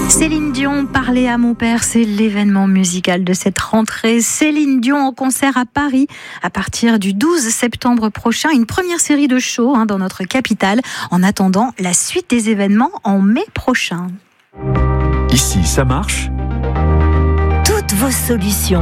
Céline Dion, Parler à mon père, c'est l'événement musical de cette rentrée. Céline Dion en concert à Paris à partir du 12 septembre prochain. Une première série de shows dans notre capitale. En attendant, la suite des événements en mai prochain. Ici, ça marche. Toutes vos solutions